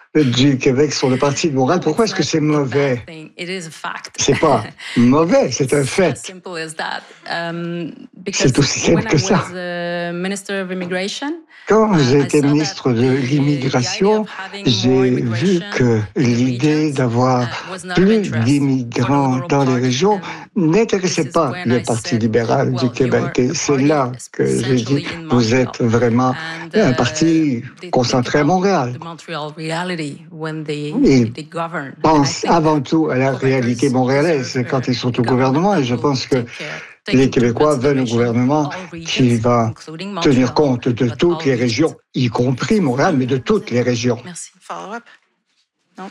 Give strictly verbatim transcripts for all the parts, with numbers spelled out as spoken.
du Québec sur le Parti libéral. Pourquoi est-ce que c'est mauvais? C'est pas mauvais, c'est un fait. C'est aussi simple que ça. Quand j'ai été ministre de l'Immigration, j'ai vu que l'idée d'avoir plus d'immigrants dans les régions n'intéressait pas le Parti libéral du Québec. Et c'est là que j'ai dit, vous êtes vraiment un parti concentré à Montréal. Ils pensent avant tout à la réalité montréalaise quand ils sont au gouvernement, et je pense que les Québécois veulent un gouvernement qui va tenir compte de toutes les régions, y compris Montréal, mais de toutes les régions. Merci. Follow-up? Non.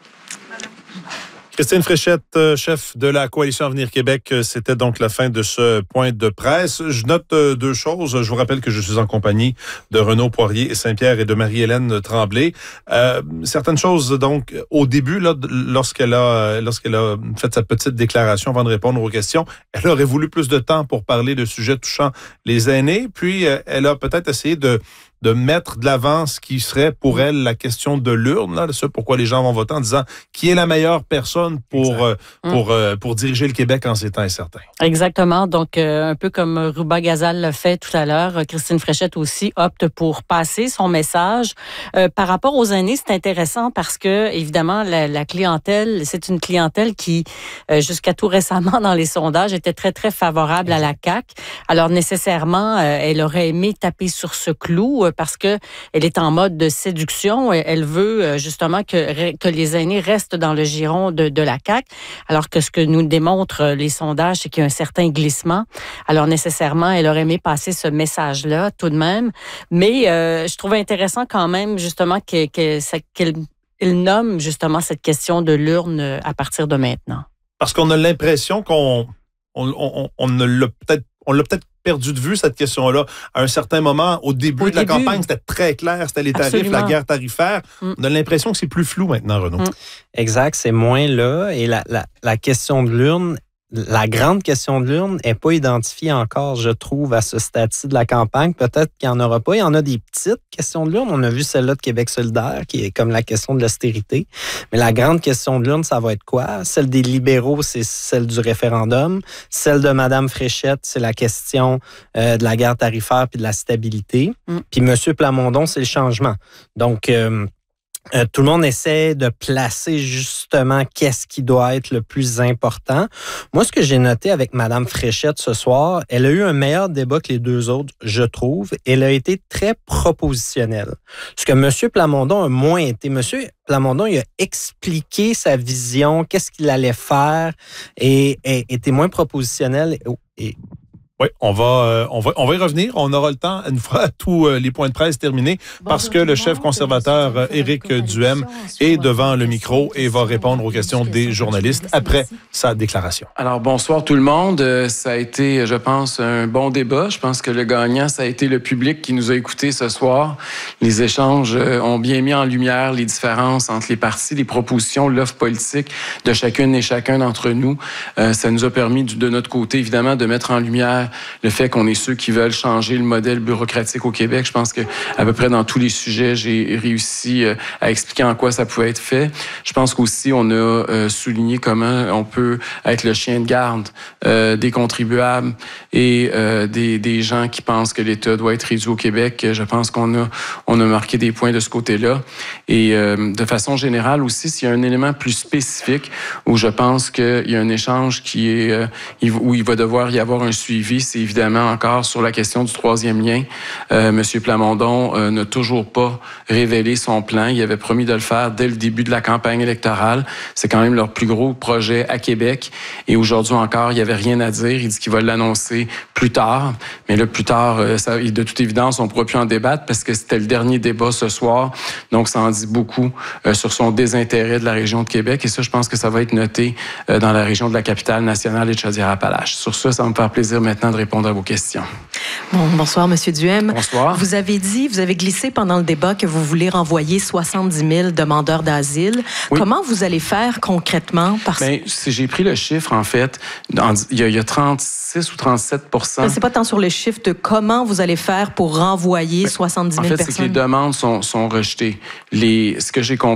Christine Fréchette, chef de la Coalition Avenir Québec, c'était donc la fin de ce point de presse. Je note deux choses. Je vous rappelle que je suis en compagnie de Renaud Poirier et Saint-Pierre et de Marie-Hélène Tremblay. Euh, certaines choses, donc, au début, là, lorsqu'elle a, lorsqu'elle a fait sa petite déclaration avant de répondre aux questions, elle aurait voulu plus de temps pour parler de sujets touchant les aînés. Puis, elle a peut-être essayé de de mettre de l'avant ce qui serait pour elle la question de l'urne, là, ce pourquoi les gens vont voter, en disant qui est la meilleure personne pour euh, pour euh, pour diriger le Québec en ces temps incertains. Exactement. Donc, euh, un peu comme Ruba Gazal l'a fait tout à l'heure, Christine Fréchette aussi opte pour passer son message. Euh, par rapport aux aînés, c'est intéressant parce que, évidemment, la, la clientèle, c'est une clientèle qui, euh, jusqu'à tout récemment dans les sondages, était très, très favorable à la C A Q. Alors, nécessairement, euh, elle aurait aimé taper sur ce clou parce que elle est en mode de séduction. Elle veut justement que, que les aînés restent dans le giron de, de la C A Q, alors que ce que nous démontrent les sondages, c'est qu'il y a un certain glissement. Alors nécessairement, elle aurait aimé passer ce message-là tout de même. Mais euh, je trouve intéressant quand même justement que, que, qu'elle elle nomme justement cette question de l'urne à partir de maintenant. Parce qu'on a l'impression qu'on on, on, on ne l'a peut-être on l'a peut-être perdu de vue, cette question-là. À un certain moment, au début au de la début. campagne, c'était très clair, c'était les tarifs, Absolument. la guerre tarifaire. Mm. On a l'impression que c'est plus flou maintenant, Renaud. Mm. Exact, c'est moins là. Et la, la, la question de l'urne, la grande question de l'urne n'est pas identifiée encore, je trouve, à ce stade-ci de la campagne. Peut-être qu'il n'y en aura pas. Il y en a des petites questions de l'urne. On a vu celle-là de Québec solidaire, qui est comme la question de l'austérité. Mais la grande question de l'urne, ça va être quoi? Celle des libéraux, c'est celle du référendum. Celle de Mme Fréchette, c'est la question euh, de la guerre tarifaire puis de la stabilité. Mm. Puis M. Plamondon, c'est le changement. Donc, euh, Euh, tout le monde essaie de placer justement qu'est-ce qui doit être le plus important. Moi, ce que j'ai noté avec Mme Fréchette ce soir, elle a eu un meilleur débat que les deux autres, je trouve. Elle a été très propositionnelle. Ce que M. Plamondon a moins été. M. Plamondon, il a expliqué sa vision, qu'est-ce qu'il allait faire et, et était moins propositionnel. Et, Oui, on va, euh, on va, on va y revenir. On aura le temps, une fois tous euh, les points de presse terminés, parce que le chef conservateur euh, Éric Duhem est devant le micro et va répondre aux questions des journalistes après sa déclaration. Alors, bonsoir tout le monde. Euh, ça a été, je pense, un bon débat. Je pense que le gagnant, ça a été le public qui nous a écoutés ce soir. Les échanges euh, ont bien mis en lumière les différences entre les partis, les propositions, l'offre politique de chacune et chacun d'entre nous. Euh, ça nous a permis, de notre côté, évidemment, de mettre en lumière le fait qu'on est ceux qui veulent changer le modèle bureaucratique au Québec. Je pense que à peu près dans tous les sujets, j'ai réussi à expliquer en quoi ça pouvait être fait. Je pense qu'aussi, on a euh, souligné comment on peut être le chien de garde euh, des contribuables et euh, des, des gens qui pensent que l'État doit être réduit au Québec. Je pense qu'on a, on a marqué des points de ce côté-là. Et euh, de façon générale aussi, s'il y a un élément plus spécifique où je pense qu'il y a un échange qui est, euh, où il va devoir y avoir un suivi, c'est évidemment encore sur la question du troisième lien. Euh, M. Plamondon euh, n'a toujours pas révélé son plan. Il avait promis de le faire dès le début de la campagne électorale. C'est quand même leur plus gros projet à Québec. Et aujourd'hui encore, il n'y avait rien à dire. Il dit qu'il va l'annoncer plus tard. Mais là, plus tard, euh, ça, de toute évidence, on ne pourra plus en débattre parce que c'était le dernier débat ce soir. Donc, ça en dit beaucoup euh, sur son désintérêt de la région de Québec. Et ça, je pense que ça va être noté euh, dans la région de la capitale nationale et de Chaudière-Appalaches. Sur ça, ça va me faire plaisir maintenant de répondre à vos questions. Bon, bonsoir, M. Duhem. Bonsoir. Vous avez dit, vous avez glissé pendant le débat que vous voulez renvoyer soixante-dix mille demandeurs d'asile. Oui. Comment vous allez faire concrètement? Parce... Bien, si j'ai pris le chiffre, en fait, dans, il, y a, il y a trente-six ou trente-sept pour cent. C'est pas tant sur le chiffre de comment vous allez faire pour renvoyer soixante-dix mille personnes. En fait, c'est que les demandes sont, sont rejetées. Les, ce que j'ai compris,